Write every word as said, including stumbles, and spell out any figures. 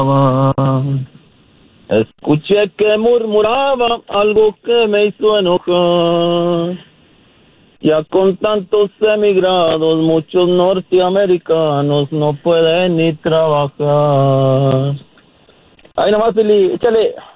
Escuché que murmuraba algo que me hizo enojar. Ya con tantos emigrados, muchos norteamericanos no pueden ni trabajar. Ahí nomás, Fili, échale.